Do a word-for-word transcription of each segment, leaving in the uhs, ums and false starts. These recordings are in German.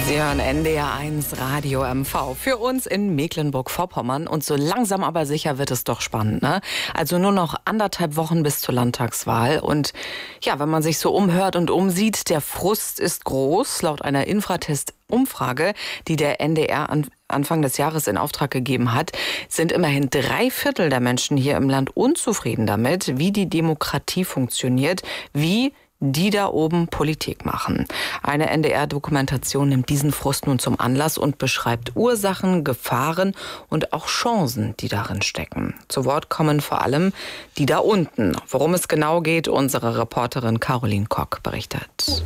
Sie hören N D R eins Radio M V. Für uns in Mecklenburg-Vorpommern. Und so langsam aber sicher wird es doch spannend, ne? Also nur noch anderthalb Wochen bis zur Landtagswahl. Und ja, wenn man sich so umhört und umsieht, der Frust ist groß. Laut einer Infratest-Umfrage, die der N D R an Anfang des Jahres in Auftrag gegeben hat, sind immerhin drei Viertel der Menschen hier im Land unzufrieden damit, wie die Demokratie funktioniert, wie die da oben Politik machen. Eine N D R-Dokumentation nimmt diesen Frust nun zum Anlass und beschreibt Ursachen, Gefahren und auch Chancen, die darin stecken. Zu Wort kommen vor allem die da unten. Worum es genau geht, unsere Reporterin Caroline Kock berichtet.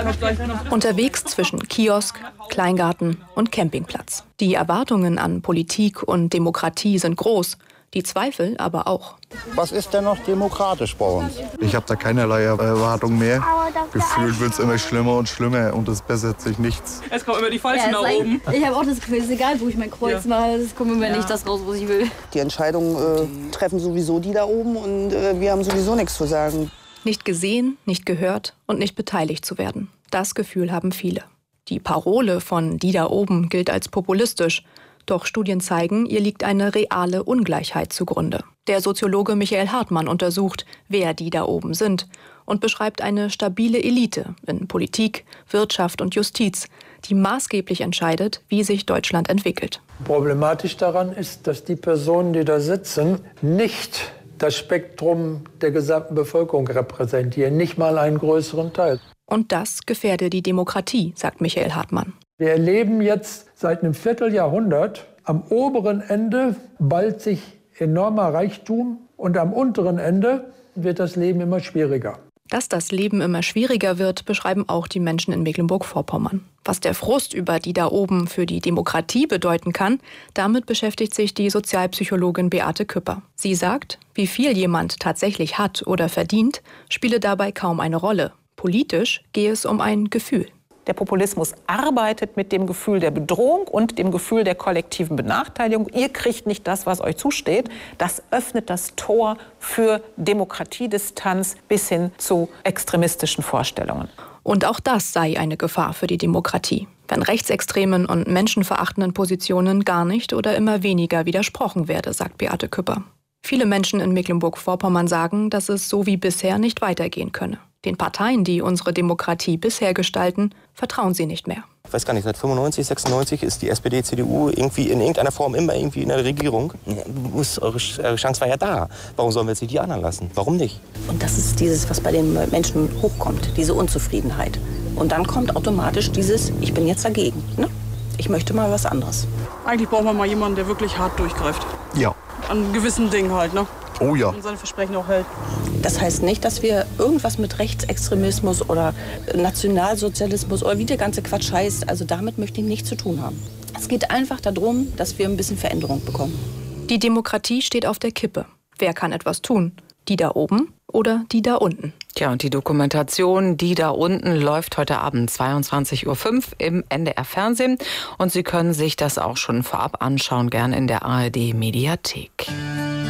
Unterwegs zwischen Kiosk, Kleingarten und Campingplatz. Die Erwartungen an Politik und Demokratie sind groß. Die Zweifel aber auch. Was ist denn noch demokratisch bei uns? Ich habe da keinerlei Erwartung mehr. Gefühlt wird es immer schlimmer und schlimmer und es bessert sich nichts. Es kommen immer die Falschen ja, nach oben. Ich habe auch das Gefühl, es ist egal, wo ich mein Kreuz ja. mache, es kommt immer ja. nicht das raus, was ich will. Die Entscheidungen äh, treffen sowieso die da oben und äh, wir haben sowieso nichts zu sagen. Nicht gesehen, nicht gehört und nicht beteiligt zu werden. Das Gefühl haben viele. Die Parole von die da oben gilt als populistisch. Doch Studien zeigen, ihr liegt eine reale Ungleichheit zugrunde. Der Soziologe Michael Hartmann untersucht, wer die da oben sind und beschreibt eine stabile Elite in Politik, Wirtschaft und Justiz, die maßgeblich entscheidet, wie sich Deutschland entwickelt. Problematisch daran ist, dass die Personen, die da sitzen, nicht das Spektrum der gesamten Bevölkerung repräsentieren, nicht mal einen größeren Teil. Und das gefährde die Demokratie, sagt Michael Hartmann. Wir erleben jetzt seit einem Vierteljahrhundert am oberen Ende ballt sich enormer Reichtum und am unteren Ende wird das Leben immer schwieriger. Dass das Leben immer schwieriger wird, beschreiben auch die Menschen in Mecklenburg-Vorpommern. Was der Frust über die da oben für die Demokratie bedeuten kann, damit beschäftigt sich die Sozialpsychologin Beate Küpper. Sie sagt, wie viel jemand tatsächlich hat oder verdient, spiele dabei kaum eine Rolle. Politisch gehe es um ein Gefühl. Der Populismus arbeitet mit dem Gefühl der Bedrohung und dem Gefühl der kollektiven Benachteiligung. Ihr kriegt nicht das, was euch zusteht. Das öffnet das Tor für Demokratiedistanz bis hin zu extremistischen Vorstellungen. Und auch das sei eine Gefahr für die Demokratie, wenn rechtsextremen und menschenverachtenden Positionen gar nicht oder immer weniger widersprochen werde, sagt Beate Küpper. Viele Menschen in Mecklenburg-Vorpommern sagen, dass es so wie bisher nicht weitergehen könne. Den Parteien, die unsere Demokratie bisher gestalten, vertrauen sie nicht mehr. Ich weiß gar nicht, seit fünfundneunzig, sechsundneunzig ist die S P D, C D U irgendwie in irgendeiner Form immer irgendwie in der Regierung. Muss, eure Chance war ja da. Warum sollen wir jetzt nicht die anderen lassen? Warum nicht? Und das ist dieses, was bei den Menschen hochkommt, diese Unzufriedenheit. Und dann kommt automatisch dieses, ich bin jetzt dagegen. Ne? Ich möchte mal was anderes. Eigentlich brauchen wir mal jemanden, der wirklich hart durchgreift. Ja. An gewissen Dingen halt, ne? Oh ja. Und seine Versprechen auch hält. Das heißt nicht, dass wir irgendwas mit Rechtsextremismus oder Nationalsozialismus oder wie der ganze Quatsch heißt, also damit möchte ich nichts zu tun haben. Es geht einfach darum, dass wir ein bisschen Veränderung bekommen. Die Demokratie steht auf der Kippe. Wer kann etwas tun? Die da oben oder die da unten? Tja, und die Dokumentation Die da unten läuft heute Abend zweiundzwanzig Uhr fünf im N D R Fernsehen. Und Sie können sich das auch schon vorab anschauen, gern in der A R D Mediathek.